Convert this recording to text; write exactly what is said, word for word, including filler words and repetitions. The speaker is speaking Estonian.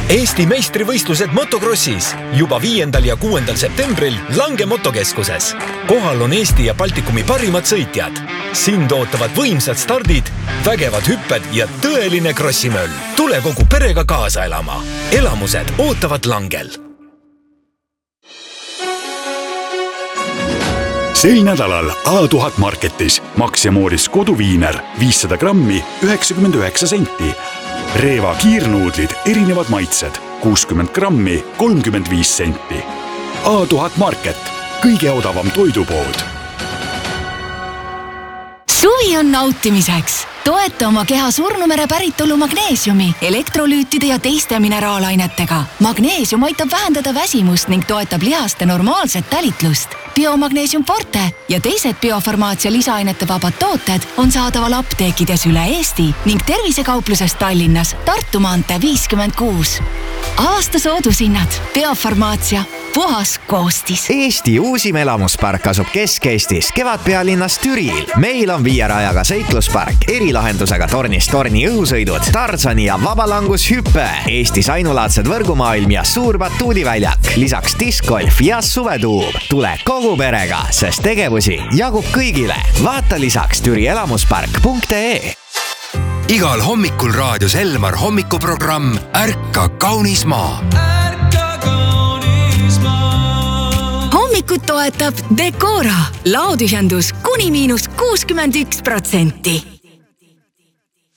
Eesti meistrivõistlused motokrossis juba viiendal ja kuuendal septembril Lange motokeskuses. Kohal on Eesti ja Baltikumi parimad sõitjad. Sind ootavad võimsad stardid, vägevad hüpped ja tõeline krossimöll. Tule kogu perega kaasa elama. Elamused ootavad Langel. Sel nädalal A tuhat Marketis Max ja Mooris koduviiner viissada grammi üheksakümmend üheksa senti. Reeva kiirnuudlid erinevad maitsed kuuskümmend grammi kolmkümmend viis senti. A tuhat Market, kõige odavam toidupood. Suvi on nautimiseks. Toeta oma keha surnumere päritolu magneesiumi, elektrolüütide ja teiste mineraalainetega. Magneesium aitab vähendada väsimust ning toetab lihaste normaalset tälitlust. Biomagneesium Forte ja teised biofarmaatsia lisaainete vabad tooted on saadaval apteekides üle Eesti ning tervisekaupluses Tallinnas Tartu maantee viiskümmend kuus. Aasta soodushinnad. Biofarmaatsia. Puhas koostis. Eesti uusim elamuspark asub Kesk-Eestis, Kevadpealinnas Türil. Meil on viierajaga seikluspark, erilahendusega tornist torni õhusõidud, Tarzani ja vabalangushüppe, Eestis ainulaadsed võrgumaailm ja suur batuudiväljak, lisaks diskgolf ja suvetuub. Tule kogu perega, sest tegevusi jagub kõigile. Vaata lisaks türi elamuspark punkt ee. Igal hommikul raadios Elmar hommikuprogramm Ärka kaunis maa. Hommikut toetab Decora. Laotühjendus kuni miinus kuuskümmend üks protsenti.